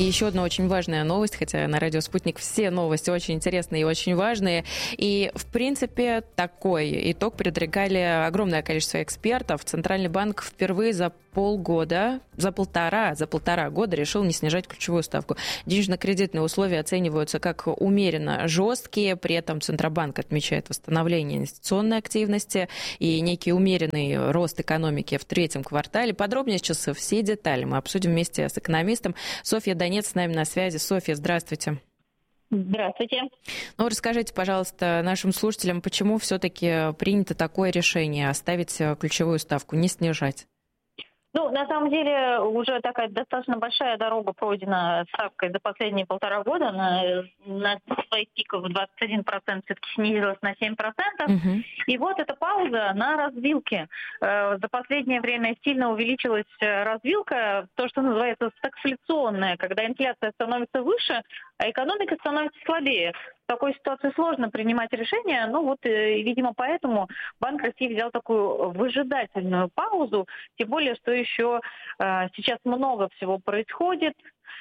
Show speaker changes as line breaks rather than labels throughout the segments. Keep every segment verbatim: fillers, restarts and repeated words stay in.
И еще одна очень важная новость, хотя на радио «Спутник» все новости очень интересные и очень важные. И, в принципе, такой итог предрекали огромное количество экспертов. Центральный банк впервые за полгода, за полтора, за полтора года решил не снижать ключевую ставку. Денежно-кредитные условия оцениваются как умеренно жесткие, при этом Центробанк отмечает восстановление инвестиционной активности и некий умеренный рост экономики в третьем квартале. Подробнее сейчас все детали мы обсудим вместе с экономистом. Софья Донец с нами на связи. Софья, здравствуйте.
Здравствуйте.
Ну, расскажите, пожалуйста, нашим слушателям, почему все-таки принято такое решение оставить ключевую ставку, не снижать?
Ну, на самом деле, уже такая достаточно большая дорога пройдена ставкой за последние полтора года. Она на своих пиках в двадцать один процент все-таки снизилась на семь процентов. Uh-huh. И вот эта пауза на развилке. За последнее время сильно увеличилась развилка, то, что называется стагфляционная, когда инфляция становится выше, а экономика становится слабее. В такой ситуации сложно принимать решения. Ну вот, видимо, поэтому Банк России взял такую выжидательную паузу. Тем более, что еще э, сейчас много всего происходит.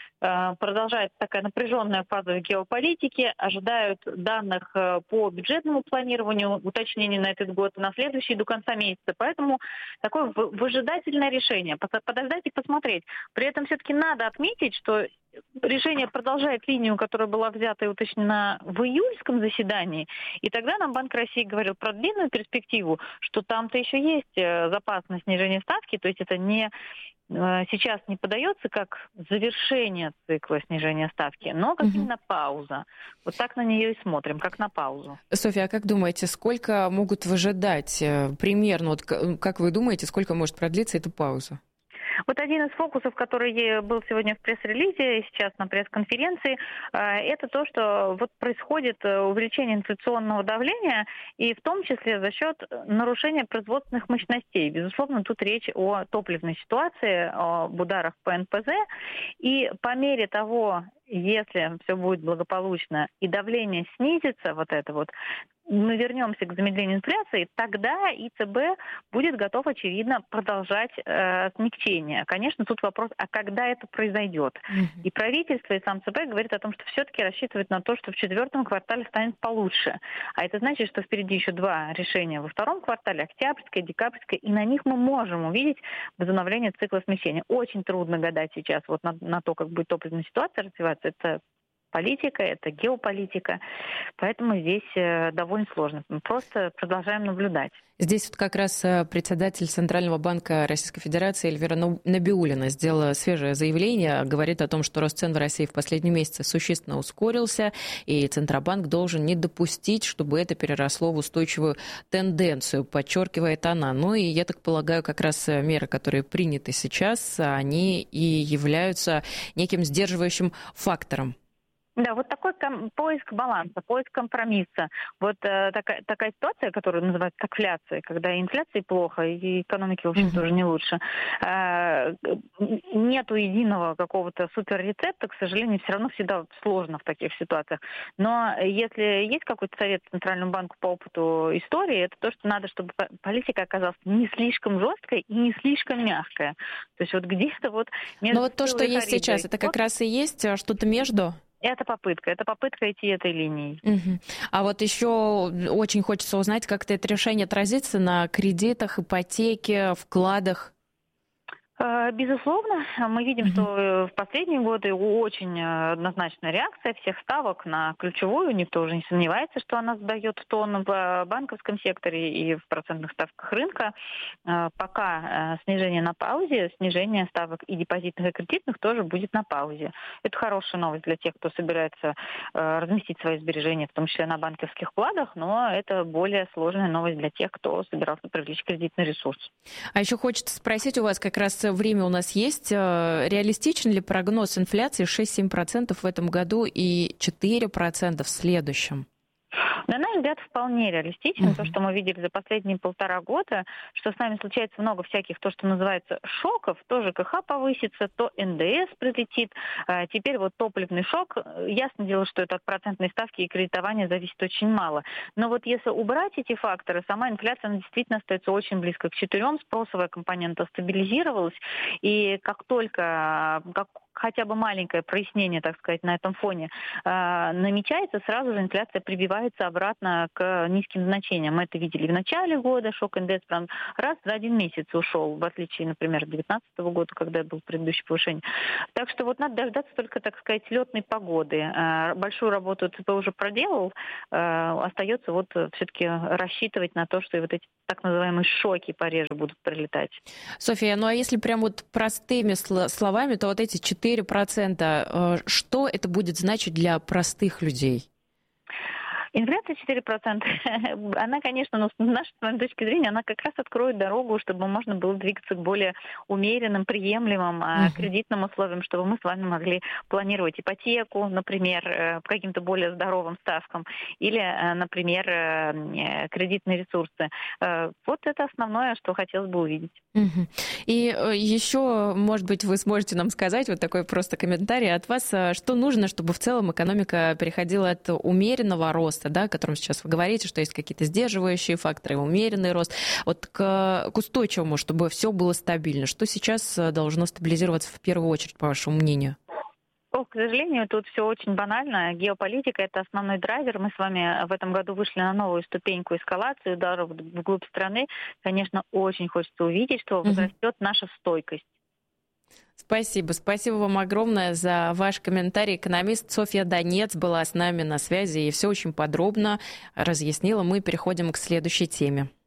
Э, продолжается такая напряженная фаза в геополитике. Ожидают данных э, по бюджетному планированию, уточнений на этот год и на следующий до конца месяца. Поэтому такое выжидательное решение. Подождать и посмотреть. При этом все-таки надо отметить, что решение продолжает линию, которая была взята и уточнена в июльском заседании. И тогда нам Банк России говорил про длинную перспективу, что там-то еще есть запас на снижение ставки, то есть это не сейчас не подается как завершение цикла снижения ставки, но как угу. именно пауза. Вот так на нее и смотрим, как на паузу.
Софья, а как думаете, сколько могут выжидать примерно, вот как вы думаете, сколько может продлиться эта пауза?
Вот один из фокусов, который был сегодня в пресс-релизе и сейчас на пресс-конференции, это то, что вот происходит увеличение инфляционного давления, и в том числе за счет нарушения производственных мощностей. Безусловно, тут речь о топливной ситуации, об ударах по эн пэ зэ, и по мере того, если все будет благополучно и давление снизится, вот это вот, мы вернемся к замедлению инфляции, тогда и цэ бэ будет готов, очевидно, продолжать э, смягчение. Конечно, тут вопрос, а когда это произойдет? Mm-hmm. И правительство, и сам цэ бэ говорит о том, что все-таки рассчитывает на то, что в четвертом квартале станет получше. А это значит, что впереди еще два решения во втором квартале, октябрьское, декабрьское, и на них мы можем увидеть возобновление цикла смягчения. Очень трудно гадать сейчас вот на, на то, как будет топливная ситуация развиваться. Это политика, это геополитика, поэтому здесь довольно сложно. Мы просто продолжаем наблюдать.
Здесь вот как раз председатель Центрального банка Российской Федерации Эльвира Набиуллина сделала свежее заявление, говорит о том, что рост цен в России в последние месяцы существенно ускорился, и Центробанк должен не допустить, чтобы это переросло в устойчивую тенденцию, подчеркивает она. Ну и я так полагаю, как раз меры, которые приняты сейчас, они и являются неким сдерживающим фактором.
Да, вот такой ком- поиск баланса, поиск компромисса. Вот э, такая, такая ситуация, которую называют стагфляцией, когда инфляции плохо, и экономики, в общем, mm-hmm. тоже не лучше. Э, нету единого какого-то суперрецепта, к сожалению, все равно всегда сложно в таких ситуациях. Но если есть какой-то совет Центральному банку по опыту истории, это то, что надо, чтобы политика оказалась не слишком жесткой и не слишком мягкая. То есть вот где-то вот между...
Но вот то, что есть сейчас, это как вот раз и есть что-то между...
Это попытка, это попытка идти этой линией.
Угу. А вот еще очень хочется узнать, как это решение отразится на кредитах, ипотеке, вкладах.
Безусловно, мы видим, mm-hmm. что в последние годы очень однозначная реакция всех ставок на ключевую. Никто уже не сомневается, что она сдает тон в банковском секторе и в процентных ставках рынка. Пока снижение на паузе, снижение ставок и депозитных, и кредитных тоже будет на паузе. Это хорошая новость для тех, кто собирается разместить свои сбережения, в том числе на банковских вкладах, но это более сложная новость для тех, кто собирался привлечь кредитный ресурс.
А еще хочется спросить у вас как раз время у нас есть. Реалистичен ли прогноз инфляции шесть-семь процентов в этом году и четыре процента в следующем?
На наш взгляд, вполне реалистично.
Uh-huh.
То, что мы видели за последние полтора года, что с нами случается много всяких, то, что называется, шоков. То ЖКХ повысится, то эн дэ эс прилетит. А теперь вот топливный шок. Ясно дело, что это от процентной ставки и кредитования зависит очень мало. Но вот если убрать эти факторы, сама инфляция она действительно остается очень близко к четырем. Спросовая компонента стабилизировалась. И как только... Как хотя бы маленькое прояснение, так сказать, на этом фоне намечается, сразу же инфляция прибивается обратно к низким значениям. Мы это видели в начале года, шок-индекс прям раз за один месяц ушел, в отличие, например, две тысячи девятнадцатого года, когда было предыдущее повышение. Так что вот надо дождаться только, так сказать, летной погоды. Большую работу ЦБ уже проделал, остается вот все-таки рассчитывать на то, что и вот эти так называемые шоки пореже будут прилетать.
Софья, ну а если прям вот простыми словами, то вот эти четыре процента, что это будет значить для простых людей?
Инфляция четыре процента, она, конечно, но с нашей с вами точки зрения, она как раз откроет дорогу, чтобы можно было двигаться к более умеренным, приемлемым uh-huh. кредитным условиям, чтобы мы с вами могли планировать ипотеку, например, по каким-то более здоровым ставкам, или, например, кредитные ресурсы. Вот это основное, что хотелось бы увидеть.
Uh-huh. И еще, может быть, вы сможете нам сказать, вот такой просто комментарий от вас, что нужно, чтобы в целом экономика переходила от умеренного роста, да, о котором сейчас вы говорите, что есть какие-то сдерживающие факторы, умеренный рост, вот к, к устойчивому, чтобы все было стабильно. Что сейчас должно стабилизироваться в первую очередь, по вашему мнению?
О, к сожалению, тут все очень банально. Геополитика – это основной драйвер. Мы с вами в этом году вышли на новую ступеньку эскалации ударов вглубь страны. Конечно, очень хочется увидеть, что возрастет uh-huh. наша стойкость.
Спасибо. Спасибо вам огромное за ваш комментарий. Экономист Софья Донец была с нами на связи и все очень подробно разъяснила. Мы переходим к следующей теме.